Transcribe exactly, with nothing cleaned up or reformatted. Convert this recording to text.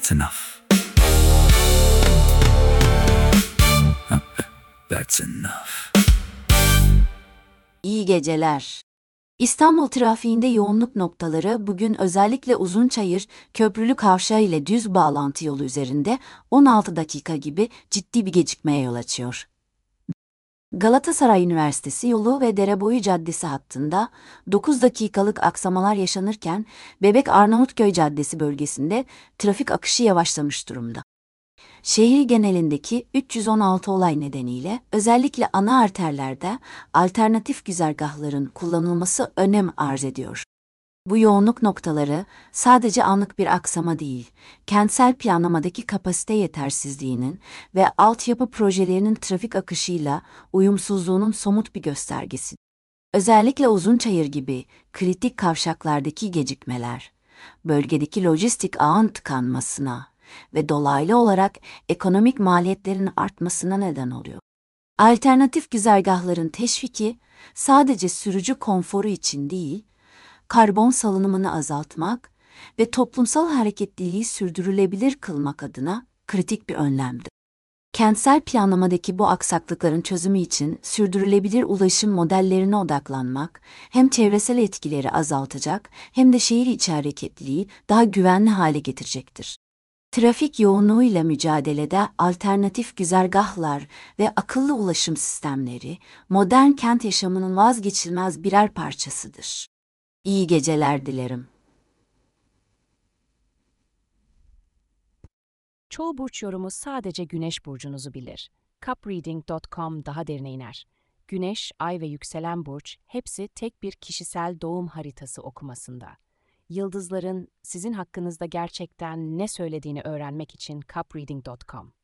That's enough. That's enough. İyi geceler. İstanbul trafiğinde yoğunluk noktaları bugün özellikle Uzunçayır, Köprülü Kavşağı ile düz bağlantı yolu üzerinde on altı dakika gibi ciddi bir gecikmeye yol açıyor. Galatasaray Üniversitesi yolu ve Dereboyu Caddesi hattında dokuz dakikalık aksamalar yaşanırken Bebek Arnavutköy Caddesi bölgesinde trafik akışı yavaşlamış durumda. Şehir genelindeki üç yüz on altı olay nedeniyle özellikle ana arterlerde alternatif güzergahların kullanılması önem arz ediyor. Bu yoğunluk noktaları sadece anlık bir aksama değil, kentsel planlamadaki kapasite yetersizliğinin ve altyapı projelerinin trafik akışıyla uyumsuzluğunun somut bir göstergesi. Özellikle Uzunçayır gibi kritik kavşaklardaki gecikmeler, bölgedeki lojistik ağın tıkanmasına ve dolaylı olarak ekonomik maliyetlerin artmasına neden oluyor. Alternatif güzergahların teşviki sadece sürücü konforu için değil, karbon salınımını azaltmak ve toplumsal hareketliliği sürdürülebilir kılmak adına kritik bir önlemdir. Kentsel planlamadaki bu aksaklıkların çözümü için sürdürülebilir ulaşım modellerine odaklanmak hem çevresel etkileri azaltacak hem de şehir içi hareketliliği daha güvenli hale getirecektir. Trafik yoğunluğuyla mücadelede alternatif güzergahlar ve akıllı ulaşım sistemleri modern kent yaşamının vazgeçilmez birer parçasıdır. İyi geceler dilerim. Çoğu burç yorumu sadece Güneş burcunuzu bilir. Cupreading nokta com daha derine iner. Güneş, Ay ve yükselen burç hepsi tek bir kişisel doğum haritası okumasında. Yıldızların sizin hakkınızda gerçekten ne söylediğini öğrenmek için Cupreading nokta com.